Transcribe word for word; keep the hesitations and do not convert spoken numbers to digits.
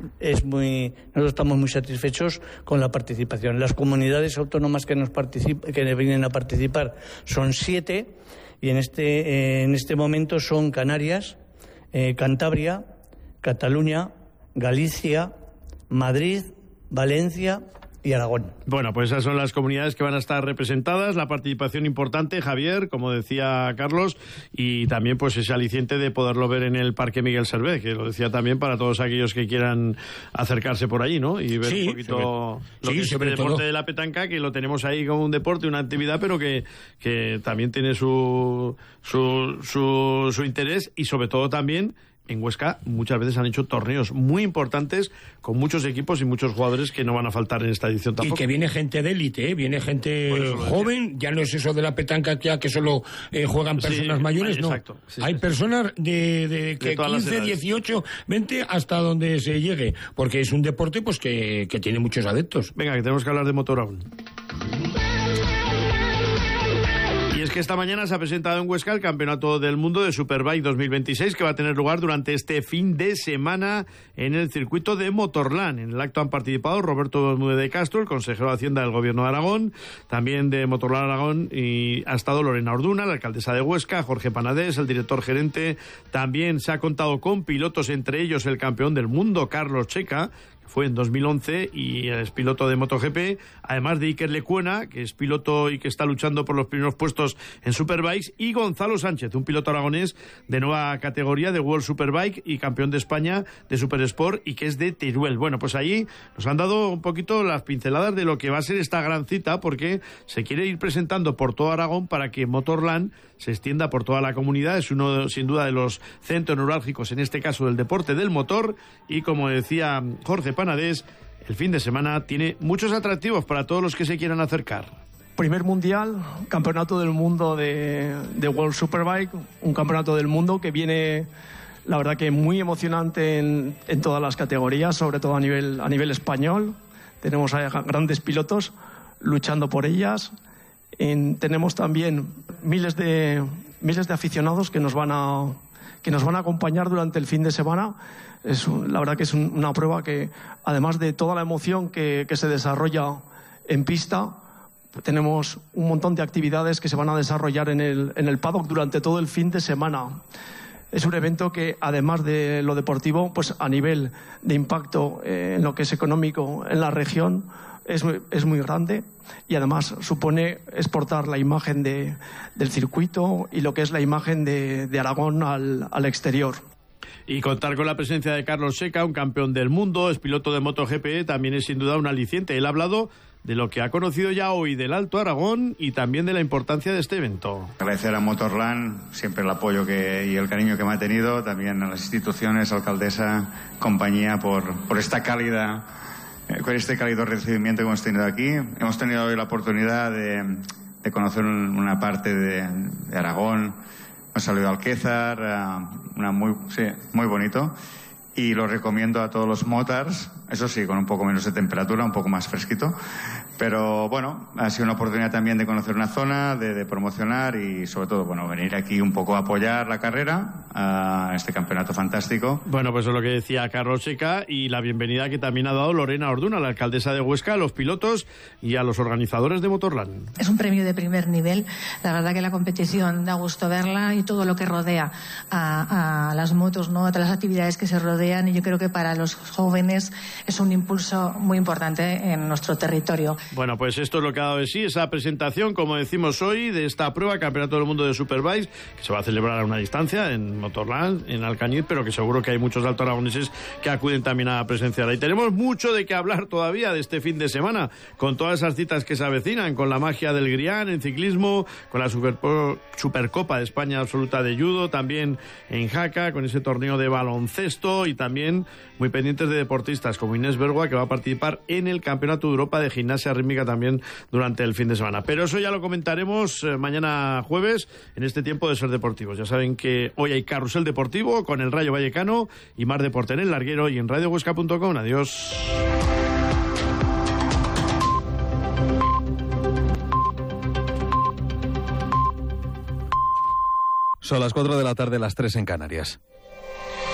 es muy, nosotros estamos muy satisfechos con la participación. Las comunidades autónomas que nos particip, que vienen a participar son siete y en este, eh, en este momento son Canarias, eh, Cantabria, Cataluña, Galicia, Madrid, Valencia y Aragón. Bueno, pues esas son las comunidades que van a estar representadas, la participación importante, Javier, como decía Carlos, y también pues ese aliciente de poderlo ver en el Parque Miguel Servet, que lo decía también para todos aquellos que quieran acercarse por allí, ¿no? Y ver sí, un poquito lo sí, que es el deporte todo. De la petanca, que lo tenemos ahí como un deporte, una actividad, pero que, que también tiene su, su, su, su interés y sobre todo también en Huesca muchas veces han hecho torneos muy importantes con muchos equipos y muchos jugadores que no van a faltar en esta edición tampoco. Y que viene gente de élite, ¿eh? Viene gente joven, ya no es eso de la petanca que, que solo eh, juegan personas sí, mayores, no. Exacto, sí, hay sí, personas de, de, que de quince, dieciocho, veinte hasta donde se llegue, porque es un deporte pues que, que tiene muchos adeptos. Venga, que tenemos que hablar de motor aún. Y es que esta mañana se ha presentado en Huesca el Campeonato del Mundo de Superbike dos mil veintiséis, que va a tener lugar durante este fin de semana en el circuito de Motorland. En el acto han participado Roberto Bermúdez de Castro, el consejero de Hacienda del Gobierno de Aragón, también de Motorland Aragón, y ha estado Lorena Orduna, la alcaldesa de Huesca, Jorge Panadés, el director gerente. También se ha contado con pilotos, entre ellos el campeón del mundo, Carlos Checa, fue en dos mil once y es piloto de MotoGP, además de Iker Lecuona, que es piloto y que está luchando por los primeros puestos en Superbikes, y Gonzalo Sánchez, un piloto aragonés de nueva categoría de World Superbike y campeón de España de Supersport y que es de Teruel. Bueno, pues allí nos han dado un poquito las pinceladas de lo que va a ser esta gran cita, porque se quiere ir presentando por todo Aragón para que Motorland se extienda por toda la comunidad. Es uno, sin duda, de los centros neurálgicos, en este caso del deporte del motor, y como decía Jorge Panadés, el fin de semana tiene muchos atractivos para todos los que se quieran acercar. Primer mundial, campeonato del mundo de, de World Superbike, un campeonato del mundo que viene, la verdad que muy emocionante en, en todas las categorías, sobre todo a nivel, a nivel español. Tenemos a grandes pilotos luchando por ellas. En, tenemos también miles de, miles de aficionados que nos van a, que nos van a acompañar durante el fin de semana. Es un, la verdad que es un, una prueba que, además de toda la emoción que, que se desarrolla en pista, tenemos un montón de actividades que se van a desarrollar en el, en el paddock durante todo el fin de semana. Es un evento que, además de lo deportivo, pues a nivel de impacto eh, en lo que es económico en la región, es muy, es muy grande, y además supone exportar la imagen de, del circuito y lo que es la imagen de, de Aragón al, al exterior. Y contar con la presencia de Carlos Checa, un campeón del mundo, es piloto de MotoGP, también es sin duda un aliciente. Él ha hablado de lo que ha conocido ya hoy del Alto Aragón y también de la importancia de este evento. Agradecer a Motorland siempre el apoyo que, y el cariño que me ha tenido, también a las instituciones, alcaldesa, compañía, por, por esta cálida, eh, con este cálido recibimiento que hemos tenido aquí. Hemos tenido hoy la oportunidad de, de conocer un, una parte de, de Aragón. Hemos salido a Alquézar, uh, una muy, sí, muy bonito. Y lo recomiendo a todos los motars, eso sí, con un poco menos de temperatura, un poco más fresquito. Pero bueno, ha sido una oportunidad también de conocer una zona, de, de promocionar y sobre todo, bueno, venir aquí un poco a apoyar la carrera, a este campeonato fantástico. Bueno, pues eso es lo que decía Carlos Checa, y la bienvenida que también ha dado Lorena Orduna, la alcaldesa de Huesca, a los pilotos y a los organizadores de Motorland. Es un premio de primer nivel. La verdad que la competición da gusto verla y todo lo que rodea a, a las motos, ¿no? A todas las actividades que se rodean, y yo creo que para los jóvenes es un impulso muy importante en nuestro territorio. Bueno, pues esto es lo que ha dado de sí, esa presentación, como decimos hoy, de esta prueba, Campeonato del Mundo de Superbikes, que se va a celebrar a una distancia en Motorland, en Alcañiz, pero que seguro que hay muchos alto aragoneses que acuden también a presenciarla. Y tenemos mucho de qué hablar todavía de este fin de semana, con todas esas citas que se avecinan, con la magia del Grián en ciclismo, con la Super, Supercopa de España absoluta de judo, también en Jaca, con ese torneo de baloncesto, y también muy pendientes de deportistas como Inés Bergua, que va a participar en el Campeonato de Europa de Gimnasia Rítmica también durante el fin de semana. Pero eso ya lo comentaremos eh, mañana jueves en este tiempo de Ser Deportivos. Ya saben que hoy hay carrusel deportivo con el Rayo Vallecano y más deporte en el larguero y en radio huesca punto com. Adiós. Son las cuatro de la tarde, las tres en Canarias.